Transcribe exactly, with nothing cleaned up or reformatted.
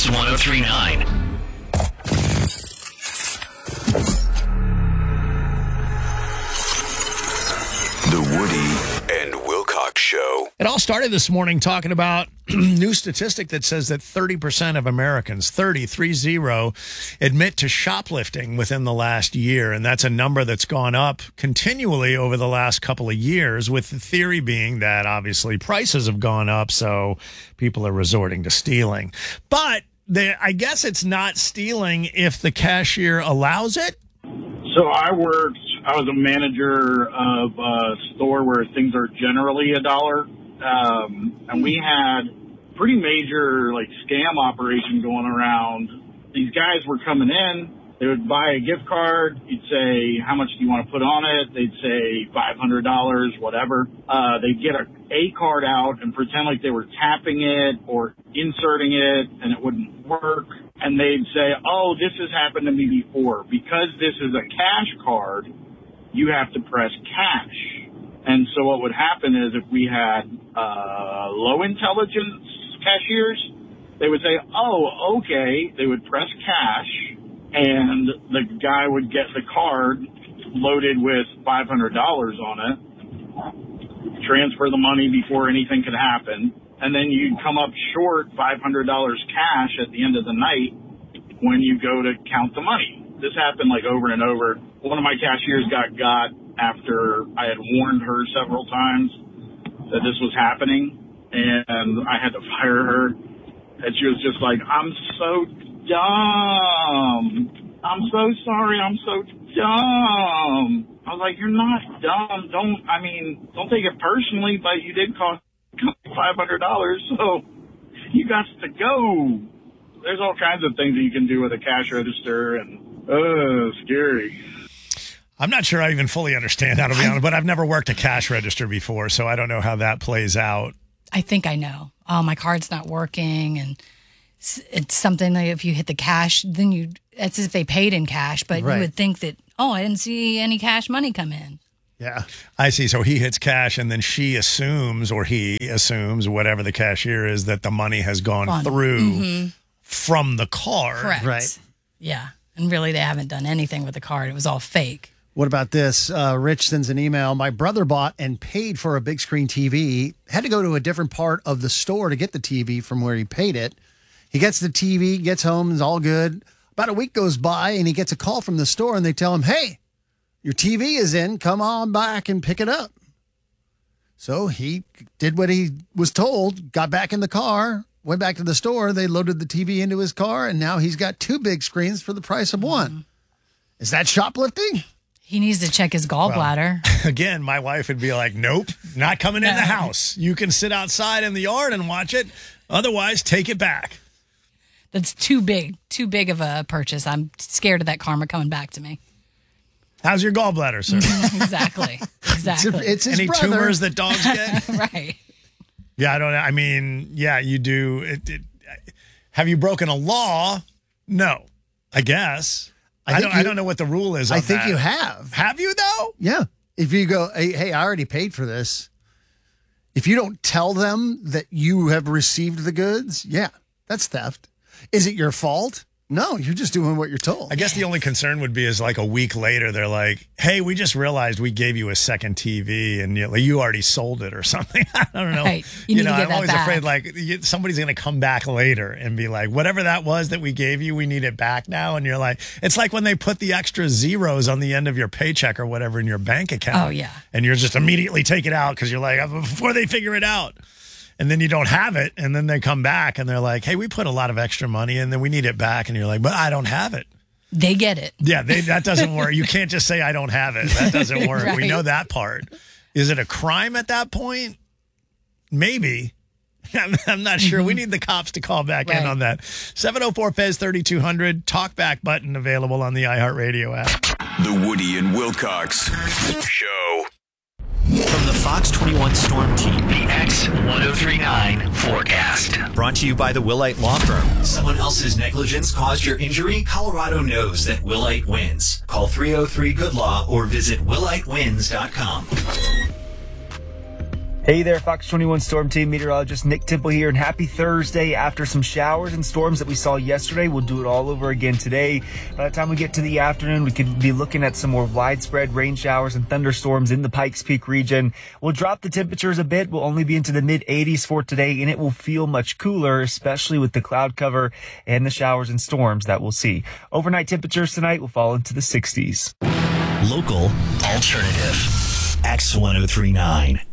X one oh three point nine. The Woody and Wilcox Show. It all started this morning talking about new statistic that says that thirty percent of Americans, thirty, three zero, admit to shoplifting within the last year. And that's a number that's gone up continually over the last couple of years, with the theory being that obviously prices have gone up, so people are resorting to stealing. But the, I guess it's not stealing if the cashier allows it. So I worked, I was a manager of a store where things are generally a dollar. Um, and we had pretty major like scam operation going around. These guys were coming in. They would buy a gift card. You'd say, how much do you want to put on it? They'd say five hundred dollars, whatever. Uh, they'd get a, a card out and pretend like they were tapping it or inserting it, and it wouldn't work. And they'd say, oh, this has happened to me before. Because this is a cash card, you have to press cash. And so what would happen is if we had uh, low intelligence cashiers, they would say, oh, okay. They would press cash, and the guy would get the card loaded with five hundred dollars on it, transfer the money before anything could happen, and then you'd come up short five hundred dollars cash at the end of the night when you go to count the money. This happened like over and over. One of my cashiers got got after I had warned her several times that this was happening, and I had to fire her. And she was just like, I'm so dumb. I'm so sorry. I'm so dumb. I was like, you're not dumb. Don't, I mean, don't take it personally, but you did cost five hundred dollars, so you got to go. There's all kinds of things that you can do with a cash register, and, uh, scary. I'm not sure I even fully understand how to be honest, but I've never worked a cash register before, so I don't know how that plays out. I think I know. Oh, my card's not working, and it's something that if you hit the cash, then you, it's as if they paid in cash, but Right. you would think that, oh, I didn't see any cash money come in. Yeah. I see. So he hits cash, and then she assumes, or he assumes, whatever the cashier is, that the money has gone Gone. through Mm-hmm. from the card. Correct. Right. Yeah. And really, they haven't done anything with the card. It was all fake. What about this? Uh, Rich sends an email. My brother bought and paid for a big screen T V. Had to go to a different part of the store to get the T V from where he paid it. He gets the T V, gets home, is all good. About a week goes by, and he gets a call from the store, and they tell him, hey, your T V is in. Come on back and pick it up. So he did what he was told, got back in the car, went back to the store. They loaded the T V into his car, and now he's got two big screens for the price of one. Mm-hmm. Is that shoplifting? He needs to check his gallbladder. Well, again, my wife would be like, nope, not coming in the house. You can sit outside in the yard and watch it. Otherwise, take it back. That's too big, too big of a purchase. I'm scared of that karma coming back to me. How's your gallbladder, sir? Exactly. Exactly. It's his Any brother. tumors that dogs get? Right. Yeah, I don't know. I mean, yeah, you do. It, it, have you broken a law? No, I guess. I, I, don't. you, I don't know what the rule is. On I think that. you have. Have you though? Yeah. If you go, hey, hey, I already paid for this. If you don't tell them that you have received the goods, yeah, that's theft. Is it your fault? No, you're just doing what you're told. I guess the only concern would be is like a week later, they're like, hey, we just realized we gave you a second T V and you, like, you already sold it or something. I don't know. Right. You need know, to get I'm that always back. afraid like you, somebody's going to come back later and be like, whatever that was that we gave you, we need it back now. And you're like, it's like when they put the extra zeros on the end of your paycheck or whatever in your bank account. Oh, yeah. And you're just immediately take it out because you're like, before they figure it out. And then you don't have it, and then they come back, and they're like, hey, we put a lot of extra money, and then we need it back. And you're like, but I don't have it. They get it. Yeah, they, that doesn't work. You can't just say, I don't have it. That doesn't work. Right. We know that part. Is it a crime at that point? Maybe. I'm, I'm not sure. We need the cops to call back Right. in on that. seven oh four F E Z thirty-two hundred, talkback button available on the iHeartRadio app. The Woody and Wilcox Show. From the Fox twenty-one Storm Team, the X one oh three point nine forecast. Brought to you by the Willite Law Firm. Someone else's negligence caused your injury? Colorado knows that Willite wins. Call three oh three good law or visit willite wins dot com. Hey there, Fox twenty-one Storm Team meteorologist Nick Temple here, and happy Thursday. After some showers and storms that we saw yesterday, we'll do it all over again today. By the time we get to the afternoon, we could be looking at some more widespread rain showers and thunderstorms in the Pikes Peak region. We'll drop the temperatures a bit. We'll only be into the mid eighties for today, and it will feel much cooler, especially with the cloud cover and the showers and storms that we'll see. Overnight temperatures tonight will fall into the sixties. Local alternative. X one oh three nine.